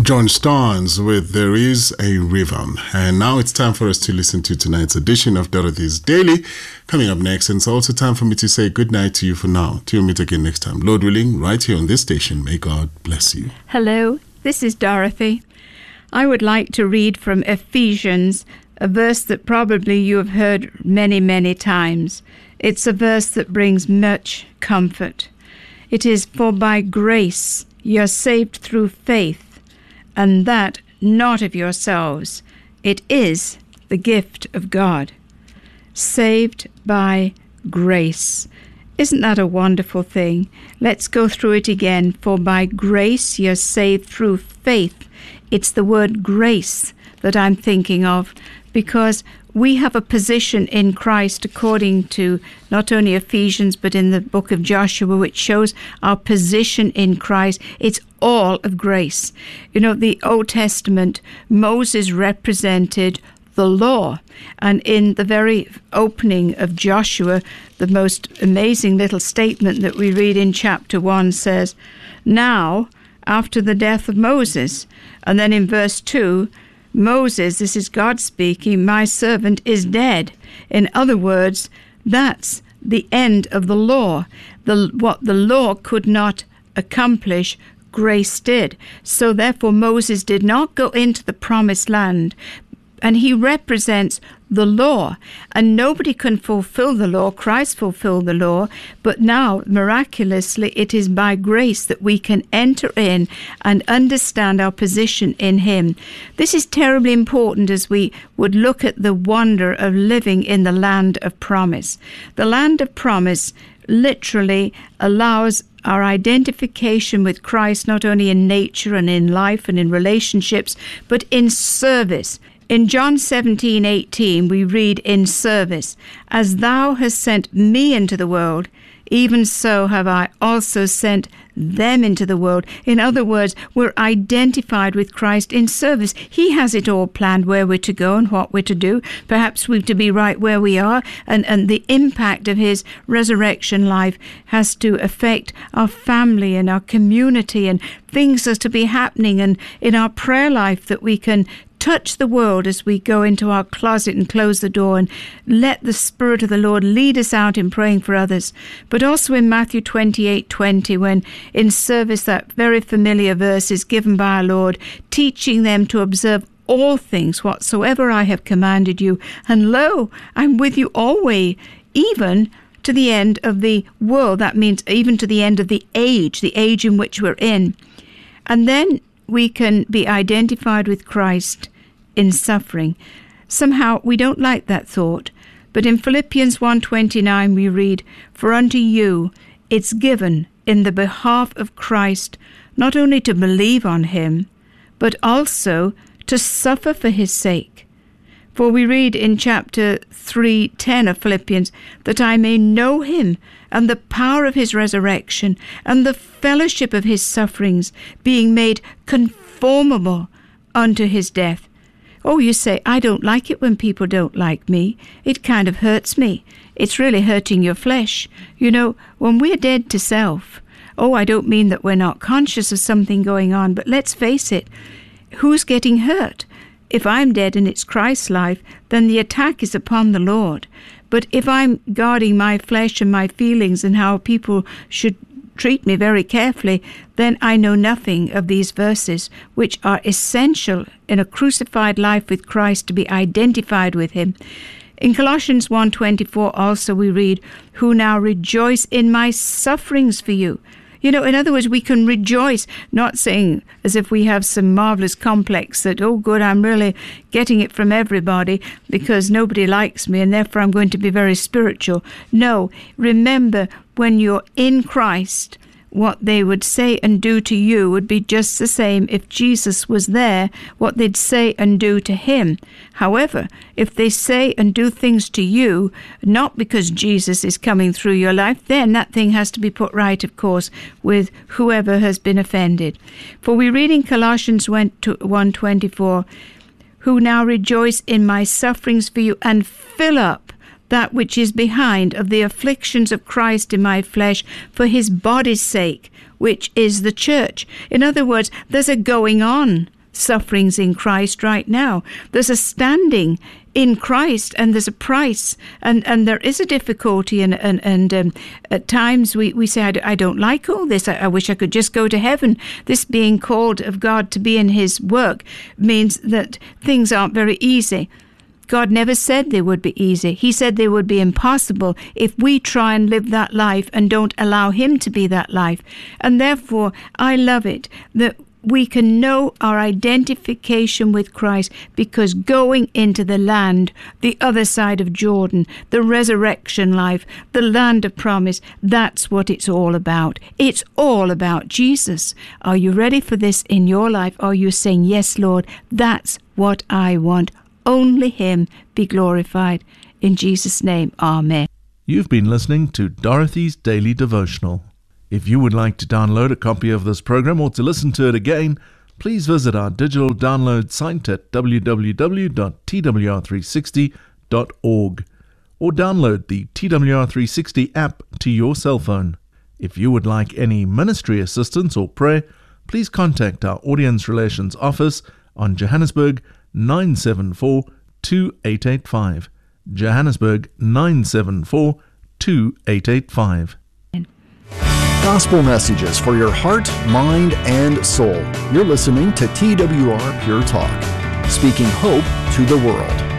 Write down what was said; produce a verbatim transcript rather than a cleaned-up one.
John Starnes with There Is a River. And now it's time for us to listen to tonight's edition of Dorothy's Daily. Coming up next, and it's also time for me to say good night to you for now. Till we meet again next time. Lord willing, right here on this station. May God bless you. Hello, this is Dorothy. I would like to read from Ephesians, a verse that probably you have heard many, many times. It's a verse that brings much comfort. It is, "For by grace you are saved through faith, and that not of yourselves. It is the gift of God." Saved by grace. Isn't that a wonderful thing? Let's go through it again. For by grace you're saved through faith. It's the word grace that I'm thinking of, because we have a position in Christ according to not only Ephesians but in the book of Joshua, which shows our position in Christ. It's all of grace. You know, the Old Testament, Moses represented the law, and in the very opening of Joshua, the most amazing little statement that we read in chapter one says, "Now, after the death of Moses," and then in verse two, Moses, this is God speaking, "my servant is dead." In other words, that's the end of the law. The, what the law could not accomplish, grace did. So therefore Moses did not go into the promised land, and he represents the law, and nobody can fulfill the law. Christ fulfilled the law, but now, miraculously, it is by grace that we can enter in and understand our position in him. This is terribly important as we would look at the wonder of living in the land of promise. The land of promise literally allows our identification with Christ not only in nature and in life and in relationships, but in service. In John seventeen eighteen, we read, "In service, as thou hast sent me into the world, even so have I also sent them into the world." In other words, we're identified with Christ in service. He has it all planned, where we're to go and what we're to do. Perhaps we're to be right where we are, and, and the impact of his resurrection life has to affect our family and our community, and things are to be happening, and in our prayer life that we can touch the world as we go into our closet and close the door and let the Spirit of the Lord lead us out in praying for others. But also in Matthew twenty-eight twenty, when in service that very familiar verse is given by our Lord, teaching them to observe all things whatsoever I have commanded you. And lo, I'm with you always, even to the end of the world. That means even to the end of the age, the age in which we're in. And then we can be identified with Christ in suffering. Somehow we don't like that thought, but in Philippians one twenty-nine we read, "For unto you it's given in the behalf of Christ not only to believe on him, but also to suffer for his sake." For we read in chapter three ten of Philippians, "That I may know him and the power of his resurrection and the fellowship of his sufferings, being made conformable unto his death." Oh, you say, "I don't like it when people don't like me. It kind of hurts me." It's really hurting your flesh. You know, when we're dead to self, oh, I don't mean that we're not conscious of something going on, but let's face it, who's getting hurt? If I'm dead and it's Christ's life, then the attack is upon the Lord. But if I'm guarding my flesh and my feelings and how people should treat me very carefully, then I know nothing of these verses, which are essential in a crucified life with Christ to be identified with him. In Colossians one twenty-four also we read, "Who now rejoice in my sufferings for you." You know, in other words, we can rejoice, not saying as if we have some marvelous complex that, oh, good, I'm really getting it from everybody because nobody likes me and therefore I'm going to be very spiritual. No, remember, when you're in Christ, what they would say and do to you would be just the same if Jesus was there, what they'd say and do to him. However, if they say and do things to you, not because Jesus is coming through your life, then that thing has to be put right, of course, with whoever has been offended. For we read in Colossians one twenty-four, "Who now rejoice in my sufferings for you, and fill up that which is behind of the afflictions of Christ in my flesh for his body's sake, which is the church." In other words, there's a going on sufferings in Christ right now. There's a standing in Christ, and there's a price, and, and there is a difficulty, and and, and um, at times we, we say, I, d- I don't like all this, I, I wish I could just go to heaven. This being called of God to be in his work means that things aren't very easy. God never said they would be easy. He said they would be impossible if we try and live that life and don't allow him to be that life. And therefore, I love it that we can know our identification with Christ, because going into the land, the other side of Jordan, the resurrection life, the land of promise, that's what it's all about. It's all about Jesus. Are you ready for this in your life? Are you saying, yes, Lord, that's what I want? Only him be glorified. In Jesus' name, amen. You've been listening to Dorothy's Daily Devotional. If you would like to download a copy of this program or to listen to it again, please visit our digital download site at w w w dot t w r three sixty dot org or download the T W R three sixty app to your cell phone. If you would like any ministry assistance or prayer, please contact our Audience Relations Office on Johannesburg nine seven four two eight eight five. Johannesburg nine seven four two eight eight five. Gospel messages for your heart, mind, and soul. You're listening to T W R Pure Talk, speaking hope to the world.